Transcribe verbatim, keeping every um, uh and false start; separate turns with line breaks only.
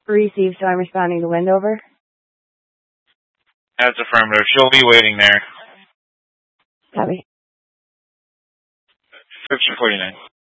Received, so I'm responding to Wendover.
That's affirmative. She'll be waiting there.
Copy.
fifteen forty-nine.